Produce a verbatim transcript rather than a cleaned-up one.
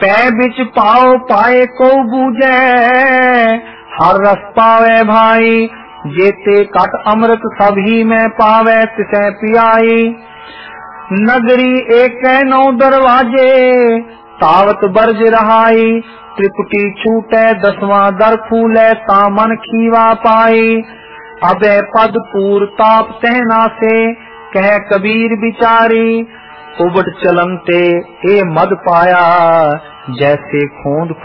पै बिच पाओ पाए को बूझे, हर रस पावे भाई, जेते कट अमृत सभी में पावे तिसे पियाई। नगरी एक नौ दरवाजे, तावत बरज रहाई, त्रिपुटी छूटे दसवां दर फूले, तामन खीवा पाई। अबे पद पूर ताप सहना से, कह कबीर बिचारी, उबट चलनते ए मद पाया, जैसे खोंद